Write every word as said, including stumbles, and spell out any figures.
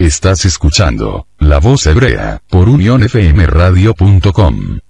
Estás escuchando La Voz Hebrea por unión f m radio punto com.